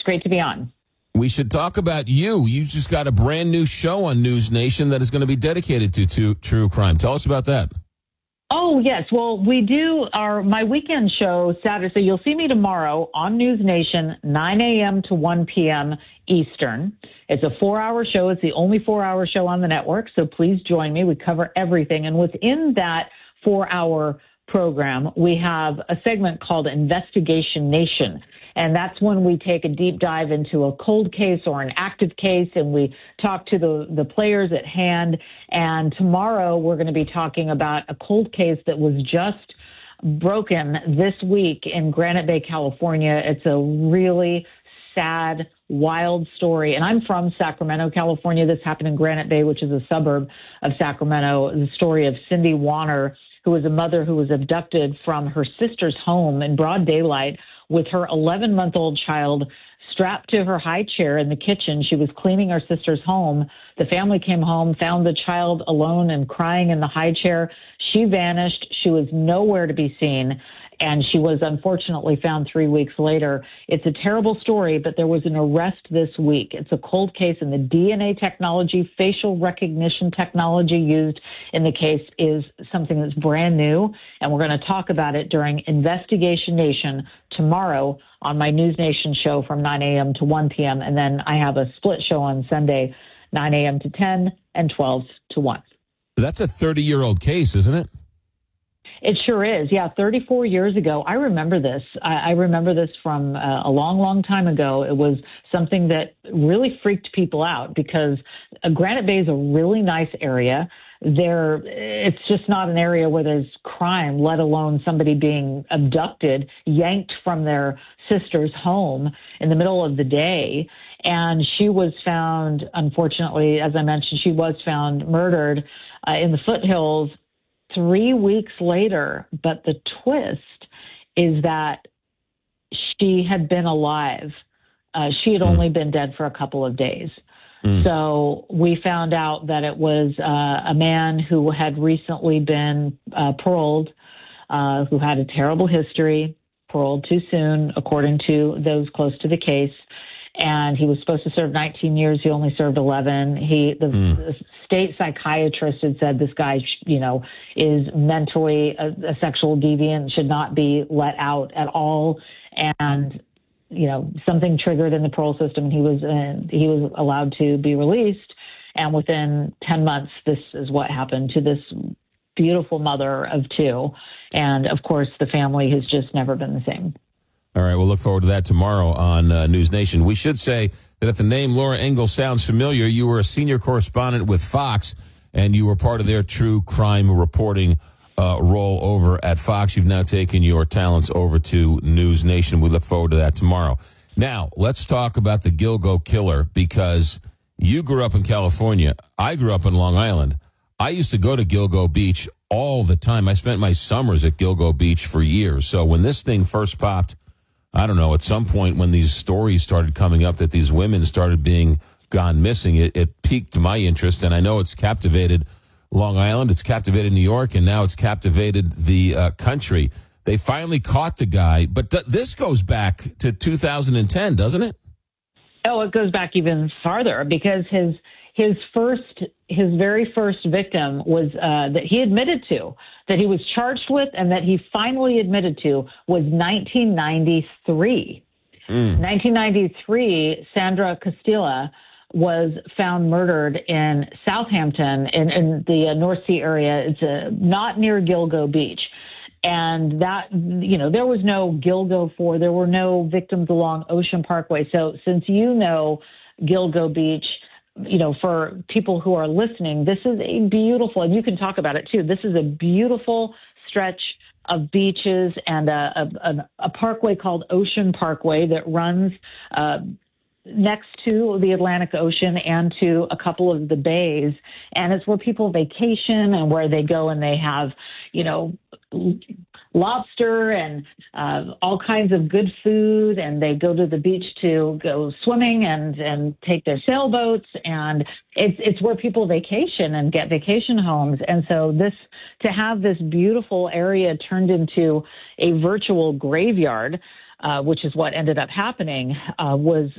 great to be on. We should talk about you. You just got a brand new show on News Nation that is going to be dedicated to true crime. Tell us about that. Oh, yes. Well, we do my weekend show Saturday. So you'll see me tomorrow on News Nation, 9 a.m. to 1 p.m. Eastern. It's a 4-hour show. It's the only 4-hour show on the network. So please join me. We cover everything. And within that 4-hour program, we have a segment called Investigation Nation. And that's when we take a deep dive into a cold case or an active case, and we talk to the players at hand. And tomorrow we're going to be talking about a cold case that was just broken this week in Granite Bay, California. It's a really sad, wild story. And I'm from Sacramento, California. This happened in Granite Bay, which is a suburb of Sacramento. The story of Cindy Warner, who was a mother who was abducted from her sister's home in broad daylight with her 11-month-old child strapped to her high chair in the kitchen. She was cleaning her sister's home. The family came home, found the child alone and crying in the high chair. She vanished. She was nowhere to be seen, and she was unfortunately found 3 weeks later. It's a terrible story, but there was an arrest this week. It's a cold case, and the DNA technology, facial recognition technology used in the case is something that's brand new, and we're going to talk about it during Investigation Nation tomorrow on my News Nation show from 9 a.m. to 1 p.m., and then I have a split show on Sunday, 9 a.m. to 10 and 12 to 1. That's a 30-year-old case, isn't it? It sure is. Yeah, 34 years ago. I remember this. I remember this from a long, long time ago. It was something that really freaked people out because Granite Bay is a really nice area. It's just not an area where there's crime, let alone somebody being abducted, yanked from their sister's home in the middle of the day. And she was found, unfortunately, as I mentioned, she was found murdered in the foothills 3 weeks later. But the twist is that she had been alive. She had only been dead for a couple of days. So we found out that it was a man who had recently been paroled, who had a terrible history, paroled too soon, according to those close to the case. And he was supposed to serve 19 years. He only served 11. The state psychiatrist had said this guy, is mentally a sexual deviant, should not be let out at all. And something triggered in the parole system, and he was allowed to be released. And within 10 months, this is what happened to this beautiful mother of two. And of course, the family has just never been the same. All right, we'll look forward to that tomorrow on News Nation. We should say that if the name Laura Ingle sounds familiar, you were a senior correspondent with Fox, and you were part of their true crime reporting role over at Fox. You've now taken your talents over to News Nation. We look forward to that tomorrow. Now, let's talk about the Gilgo killer, because you grew up in California. I grew up in Long Island. I used to go to Gilgo Beach all the time. I spent my summers at Gilgo Beach for years. So when this thing first popped, I don't know, at some point when these stories started coming up that these women started being gone missing, it piqued my interest, and I know it's captivated Long Island, it's captivated New York, and now it's captivated the country. They finally caught the guy, but this goes back to 2010, doesn't it? Oh, it goes back even farther, because his very first victim was that he admitted to, that he was charged with, and that he finally admitted to, was 1993. 1993, Sandra Castilla was found murdered in Southampton in the North Sea area. It's not near Gilgo Beach. And that, there was no Gilgo 4. There were no victims along Ocean Parkway. So since Gilgo Beach, for people who are listening, this is a beautiful, and you can talk about it too, this is a beautiful stretch of beaches and a parkway called Ocean Parkway that runs next to the Atlantic Ocean and to a couple of the bays. And it's where people vacation and where they go and they have, lobster and all kinds of good food, and they go to the beach to go swimming and take their sailboats, and it's where people vacation and get vacation homes. And so to have this beautiful area turned into a virtual graveyard, which is what ended up happening, was